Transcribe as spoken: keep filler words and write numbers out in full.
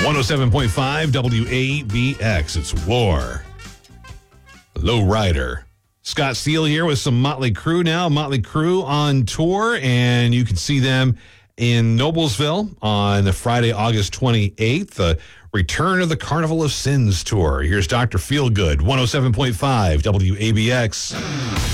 one oh seven point five W A B X. It's War. Low Rider. Scott Steele here with some Motley Crue now. Motley Crue on tour, and you can see them in Noblesville on Friday, August twenty-eighth. The Return of the Carnival of Sins tour. Here's Doctor Feelgood, one oh seven point five W A B X.